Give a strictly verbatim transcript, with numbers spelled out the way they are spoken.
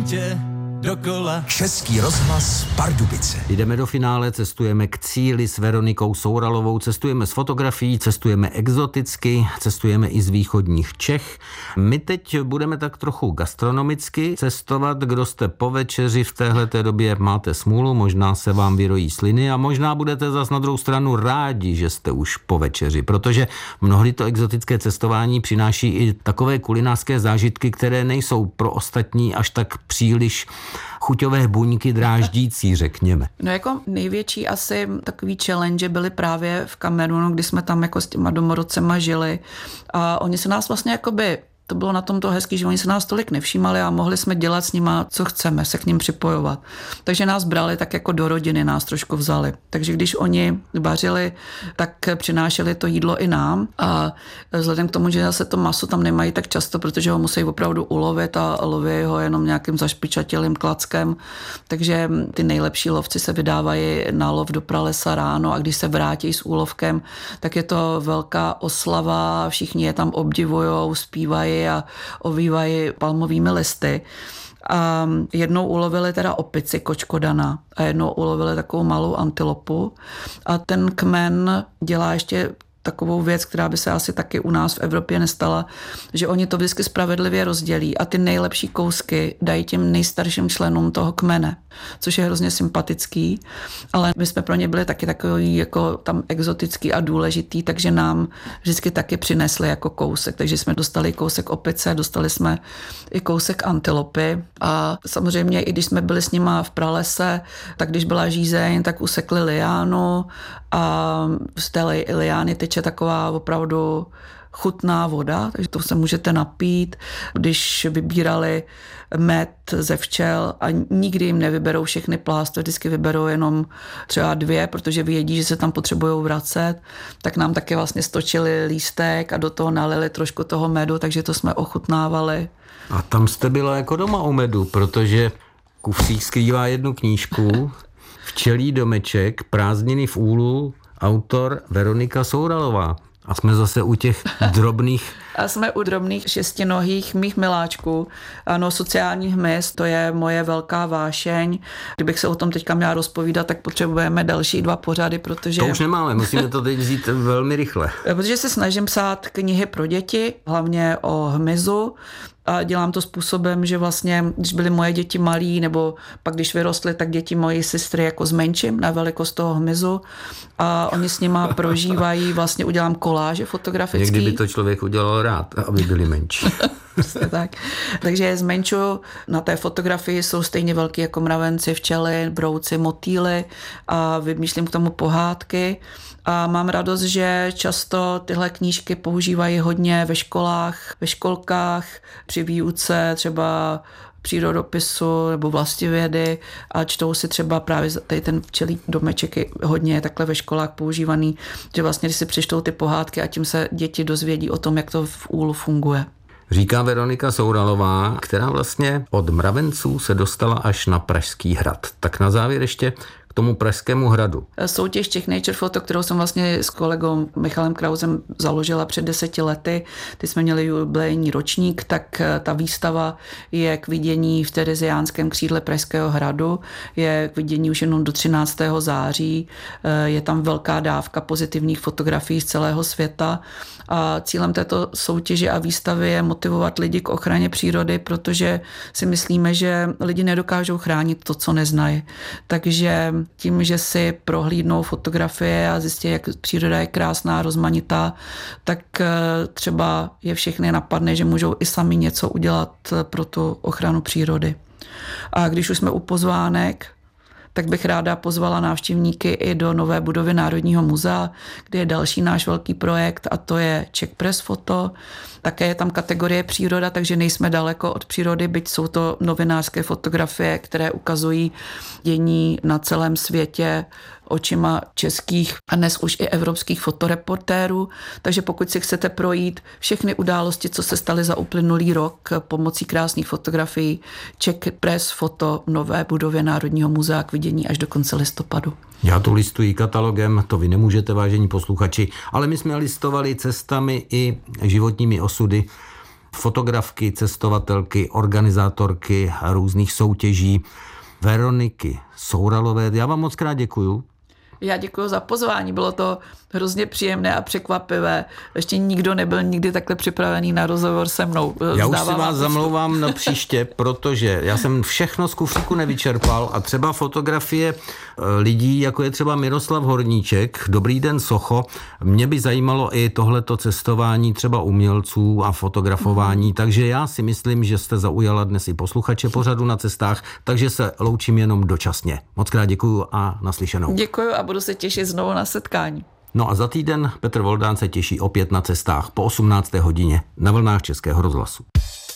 světě dokola. Český rozhlas Pardubice. Jdeme do finále, cestujeme k cíli s Veronikou Souralovou, cestujeme s fotografií, cestujeme exoticky, cestujeme i z východních Čech. My teď budeme tak trochu gastronomicky cestovat. Kdo jste po večeři v téhleté době, máte smůlu, možná se vám vyrojí sliny a možná budete zas na druhou stranu rádi, že jste už po večeři, protože mnohdy to exotické cestování přináší i takové kulinářské zážitky, které nejsou pro ostatní až tak příliš chuťové buňky dráždící, řekněme. No jako největší asi takový challenge byly právě v Kamerunu, kdy jsme tam jako s těma domorodcema žili a oni se nás vlastně jakoby, to bylo na tom to hezký, že oni se nás tolik nevšímali a mohli jsme dělat s nima, co chceme, se k ním připojovat. Takže nás brali tak jako do rodiny, nás trošku vzali. Takže když oni vařili, tak přinášeli to jídlo i nám a vzhledem k tomu, že zase to maso tam nemají tak často, protože ho musí opravdu ulovit a loví ho jenom nějakým zašpičatělým klackem, takže ty nejlepší lovci se vydávají na lov do pralesa ráno a když se vrátí s úlovkem, tak je to velká oslava, všichni je tam obdivujou, zpívají a ovývají palmovými listy. A jednou ulovili teda opici kočkodana a jednou ulovili takovou malou antilopu a ten kmen dělá ještě takovou věc, která by se asi taky u nás v Evropě nestala, že oni to vždycky spravedlivě rozdělí a ty nejlepší kousky dají těm nejstarším členům toho kmene, což je hrozně sympatický, ale my jsme pro ně byli taky takový jako tam exotický a důležitý, takže nám vždycky taky přinesli jako kousek, takže jsme dostali kousek opice, dostali jsme i kousek antilopy a samozřejmě i když jsme byli s nima v pralese, tak když byla žízeň, tak usekli liánu a z té liány teče taková opravdu chutná voda, takže to se můžete napít, když vybírali med ze včel a nikdy jim nevyberou všechny plásty, vždycky vyberou jenom třeba dvě, protože vědí, že se tam potřebují vracet, tak nám taky vlastně stočili lístek a do toho nalili trošku toho medu, takže to jsme ochutnávali. A tam jste byla jako doma u medu, protože kufřík skrývá jednu knížku, Včelí domeček, Prázdniny v úlu, autor Veronika Souralová. A jsme zase u těch drobných... A jsme u drobných šestinohých mých miláčků. Ano, sociální hmyz, to je moje velká vášeň. Kdybych se o tom teďka měla rozpovídat, tak potřebujeme další dva pořady, protože... To už nemáme, musíme to teď vzít velmi rychle. Protože se snažím psát knihy pro děti, hlavně o hmyzu. A dělám to způsobem, že vlastně, když byly moje děti malí, nebo pak když vyrostly, tak děti mojí sestry jako zmenším na velikost toho hmyzu a oni s nima prožívají, vlastně udělám koláže fotografický. Někdy by to člověk udělal rád, aby byli menší. tak. Takže je zmenšu, na té fotografii jsou stejně velký jako mravenci, včely, brouci, motýly a vymýšlím k tomu pohádky. A mám radost, že často tyhle knížky používají hodně ve školách, ve školkách, při výuce třeba přírodopisu nebo vlastivědy a čtou si třeba právě tady ten včelí domeček je hodně takhle ve školách používaný, že vlastně když si přečtou ty pohádky a tím se děti dozvědí o tom, jak to v úlu funguje. Říká Veronika Souralová, která vlastně od mravenců se dostala až na Pražský hrad. Tak na závěr ještě k tomu Pražskému hradu. Soutěž Czech Nature Photo, kterou jsem vlastně s kolegou Michalem Krausem založila před deseti lety, ty jsme měli jubilejní ročník, tak ta výstava je k vidění v Tereziánském křídle Pražského hradu, je k vidění už jenom do třináctého září, je tam velká dávka pozitivních fotografií z celého světa a cílem této soutěže a výstavy je motivovat lidi k ochraně přírody, protože si myslíme, že lidi nedokážou chránit to, co neznají. Takže tím, že si prohlídnou fotografie a zjistí, jak příroda je krásná, rozmanitá, tak třeba je všechny napadne, že můžou i sami něco udělat pro tu ochranu přírody. A když už jsme u pozvánek, tak bych ráda pozvala návštěvníky i do nové budovy Národního muzea, kde je další náš velký projekt a to je Czech Press Photo. Také je tam kategorie příroda, takže nejsme daleko od přírody, byť jsou to novinářské fotografie, které ukazují dění na celém světě očima českých a dnes už i evropských fotoreportérů. Takže pokud si chcete projít všechny události, co se staly za uplynulý rok pomocí krásných fotografií, Czech Press Photo v nové budově Národního muzea k vidění až do konce listopadu. Já to listuji katalogem, to vy nemůžete, vážení posluchači, ale my jsme listovali cestami i životními osudy fotografky, cestovatelky, organizátorky různých soutěží Veroniky Souralové. Já vám moc krát děkuju. Já děkuji za pozvání, bylo to hrozně příjemné a překvapivé. Ještě nikdo nebyl nikdy takhle připravený na rozhovor se mnou. Já už si vás zamlouvám na příště, protože já jsem všechno z kufříku nevyčerpal a třeba fotografie lidí, jako je třeba Miroslav Horníček, Dobrý den Socho, mě by zajímalo i tohleto cestování třeba umělců a fotografování, mm. takže já si myslím, že jste zaujala dnes i posluchače pořadu Na cestách, takže se loučím jenom dočasně. Moc krát děkuju a naslyšenou. Děkuju a budu se těšit znovu na setkání. No a za týden Petr Voldán se těší opět Na cestách po osmnácté hodině na vlnách Českého rozhlasu.